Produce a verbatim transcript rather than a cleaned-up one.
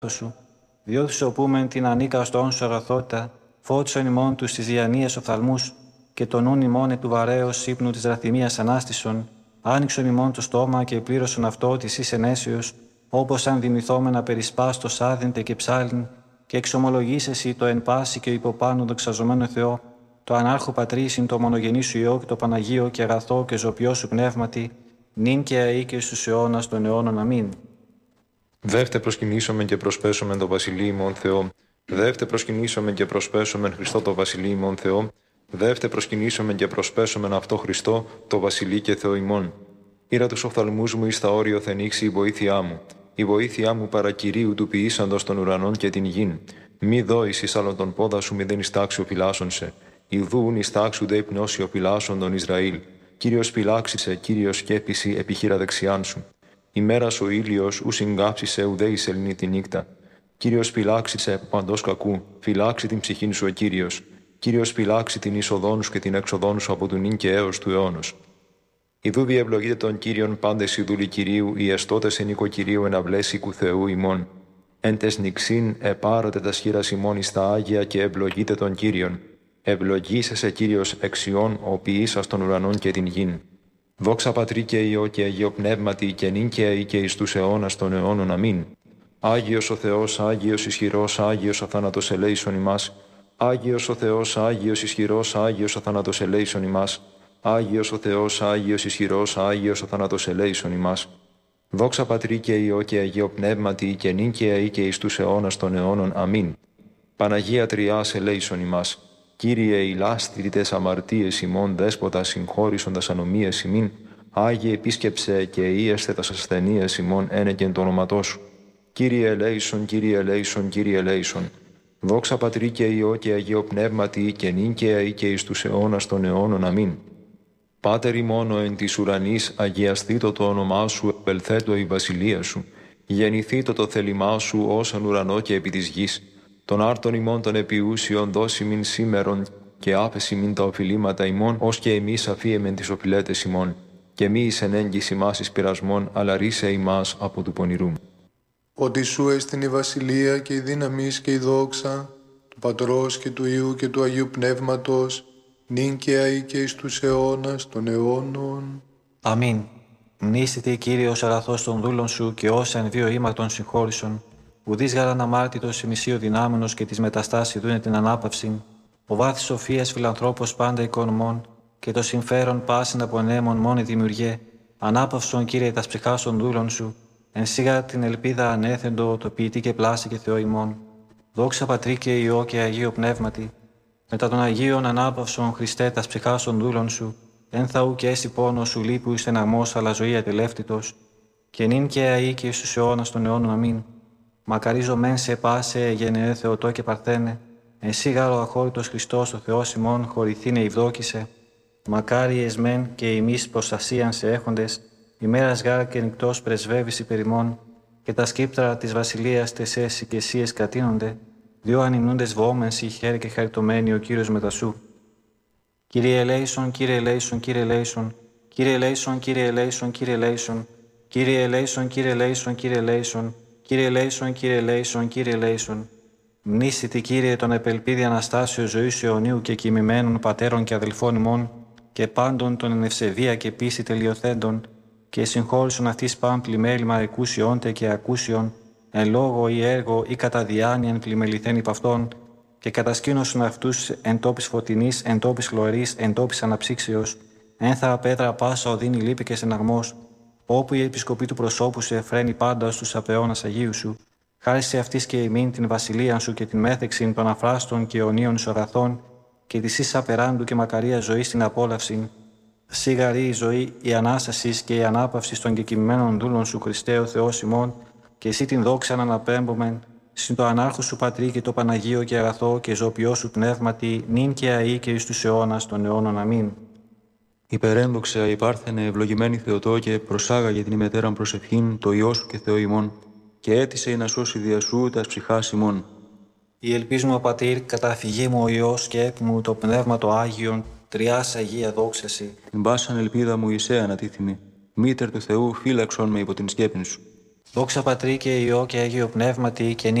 σου, διότι σωπούμεν την ανίκαστόν σου αγαθότητα, φώτισον ημών τους της διανοίας οφθαλμούς και τον νουν ημών εκ του βαρέως ύπνου της ραθυμίας ανάστησον, άνοιξον ημών το στόμα και πλήρωσον αυτό της εις ενέσεως, όπως αν δημηθόμενα περισπάστο σάδυντε και ψάλιν, και εξομολογήσεσαι το εν πάση και υποπάνω δοξαζομένο Θεό, το ανάρχο πατρίσιν το μονογενή σου Υιό και το Παναγίο και αγαθό και ζωπιό σου πνεύματι, νυν και αεί και στους αιώνας των αιώνων. Αμήν. Δεύτε προσκυνήσομεν και προσπέσομεν το βασιλεί ημών Θεό. Δεύτε προσκυνήσομεν και προσπέσομεν Χριστό το βασιλεί ημών Θεό. Δεύτε προσκυνήσομεν και προσπέσομεν αυτό Χριστό το βασιλεί και Θεό ημών. Ήρα τους οφθαλμούς μου εις τα όριο θενήξει η βοήθειά μου. Η βοήθειά μου παρακυρίου του ποιήσαντος των ουρανών και την γην. Μη δώεις εις άλλον τον πόδα σου, μη δεν εις τάξου φυλάσσον σε. Ιδούν εις τάξου δε υπνώσει ο φυλάσσον τον Ισραήλ. Κύριος φυλάξισε, Κύριος σκέπιση επιχείρα δεξιάν σου. Ημέρας ο ήλιος ου συγκάψισε ουδέ η σελήνη τη νύχτα. Κύριος φυλάξισε από παντός κακού, φυλάξει την ψυχήν σου ο Κύριος. Κύριος φυλάξει την είσοδόν σου και την έξοδόν σου από του νυν και έως του αιώνος. Ιδού διευλογείτε τον Κύριον πάντες οι δούλοι Κυρίου, οι εστώτες εν οίκο Κυρίου εν αυλές οίκου Θεού ημών. Εν τες νυξίν επάρωτε τα σχήρας ημών εις τα Άγια και ευλογείτε τον Κύριον. Ευλογήσεσαι Κύριος εξιών ο ποιήσας των ουρανών και την γην. Δόξα Πατρί και Υιό και Αγίο Πνεύματι και νυν και αεί και εις τους αιώνας των αιώνων. Αμήν. Άγιος ο Θεός, Άγιος ισχυρός, Άγιος αθάνατος ελέησον ημάς. Άγιος ο Θεός, Άγιος ισχυρός, Άγιος αθάνατος ελέησον ημάς. Άγιος ο Θεός, Άγιος ισχυρός, Άγιος αθάνατος ελέησον ημάς. Δόξα Πατρί και Υιό και Αγίο Πνεύματι και νυν και αεί και εις τους αιώνας των αιώνων. Αμήν. Παναγία Τριάς ελέησον ημάς. Κύριε ηλάστη τες αμαρτίες ημών, δέσποτα συγχώρησον τας ανομίες ημίν, Άγιε επίσκεψε και ήεστε τας ασθενείες ημών ένεκεν το όνοματό σου. Κύριε ελέησον, Κύριε ελέησον, Κύριε ελέησον. Δόξα Πατρί και Υιό και Αγίο Πνεύματι και νυν και αεί και εις τους αιώνας των αιώνων. Αμήν. Πάτερ ημών εν της ουρανής, αγιαστήτω το όνομά σου, επελθέτω η βασιλεία σου. Γεννηθήτω το θέλημά σου ως εν ουρανό και επί της γης. Τον άρτον ημών των επιούσιων δώσει μην σήμερον και άφεση μην τα οφειλήματα ημών, ως και εμείς αφίεμεν τις οφειλέτες ημών. Και μη εις ενέγγις ημάς εις πειρασμών, αλλά ρίσε ημάς από του πονηρού. Ότι σου έστειν η βασιλεία και η δύναμις και η δόξα, του Πατρός και του Υιού και του Αγίου Πνεύματος, νυν και αεί και εις τους αιώνας των αιώνων. Αμήν. Μνήστητη Κύριος αγαθός των δούλων σου και όσα εν βίο ήμαρτον συγχώρησον. Ουδής γάραν αμάρτητος ημισίου δυνάμενος και της μεταστάση δούνε την ανάπαυση. Ο βάθης σοφίας φιλανθρώπος πάντα οικονομών και το συμφέρον πάσιν από νέμων μόνη δημιουργέ. Ανάπαυσον Κύριε τας ψυχάς των δούλων σου. Εν σίγα την ελπίδα ανέθεντο το ποιητή και πλάση και Θεό ημών. Δόξα Πατρί και Υιό και Αγίο Πνεύματι. Μετά των Αγίων ανάπαυσον Χριστέ τας ψυχάς των δούλων σου. Εν θαού και έσυ πόνο σου λείπου εις στεναγμός αλλά ζωή ατελεύτητος. Και νυν και αεί και εις τους αιώνας των αιώνων. Αμήν. Μακαρίζω μεν σε πάσε γενναιέ Θεοτό και Παρθένε, εσύ γάρο αχώρητος Χριστός ο Θεός ημών χωρηθήνε ευδόκησε. Μακάρι εσμέν και ημείς προστασίαν σε έχοντες, ημέρας γάρ και νυκτός πρεσβεύεις υπερημών, και τα σκύπτρα της βασιλείας τεσές και εσίες κατείνονται, δύο ανυμνούντες βόμενσι χέρι και χαριτωμένοι ο Κύριος μετασού. Κύριε ελέησον, Κύριε ελέησον, Κύριε ελέησον, Κύριε ελέησον, Κύριε ελέησον, Κύριε ελέησον, Κύριε ελέησον, Κύριε ελέησον, Κύριε ελέησον. Κύριε ελέησον, Κύριε ελέησον, Κύριε ελέησον. Μνήστητη Κύριε τον επελπίδη Αναστάσεως ζωής αιωνίου και κοιμημένων πατέρων και αδελφών ημών και πάντων των εν ευσεβία και πίστη τελειοθέντων και συγχώρησον αυτής παν πλημέλημα εκούσιόντε και ακούσιον εν λόγω ή έργο ή κατά διάνοιαν πλημεληθέν υπ' αυτών και κατασκήνωσον αυτούς εν τόπης φωτεινής, εν τόπης χλωρής, εν τόπης αναψύξεως, ένθα πέτρα πάσα οδύνη λύπη και στεναγμός, όπου η επισκοπή του προσώπου σου εφραίνει πάντα στους απαιώνας Αγίου σου, χάρη σε αυτής και ημίν την βασιλεία σου και την μέθεξην των αφράστων και αιωνίων σου αγαθών και της εις απεράντου και μακαρία ζωή στην απόλαυση, σίγαρη η ζωή, η ανάσταση και η ανάπαυση των κεκοιμημένων δούλων σου Χριστέ ο Θεός ημών, και εσύ την δόξα να αναπέμπομεν, συν το ανάρχο σου Πατρί και το Παναγίο και αγαθό και ζωοποιό σου πνεύματι, νυν και αεί και εις τους αιώνας των αιώνων. Αμήν. Υπερένδοξα υπάρθενε ευλογημένη Θεοτό και προσάγαγε την ημετέραν προσευχήν το Υιό σου και Θεό ημών, και έτησε να σώσει δια σου τας ψυχάς ημών. Η ελπίς μου, Πατήρ, καταφυγή μου ο Υιός και έπ μου το Πνεύμα το Άγιον, τριάς Αγία δόξαση. Την πάσαν ελπίδα μου εισέ ανατίθυμη, μήτερ του Θεού φύλαξον με υπό την σκέπην σου. Δόξα Πατρί και Υιό και Αγίο Πνεύματι και